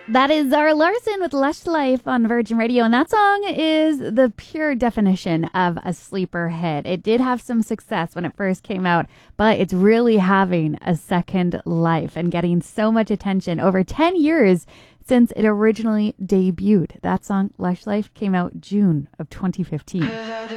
That is Zara Larson with Lush Life on Virgin Radio. And that song is the pure definition of a sleeper hit. It did have some success when it first came out, but it's really having a second life and getting so much attention over 10 years since it originally debuted. That song, Lush Life, came out June of 2015.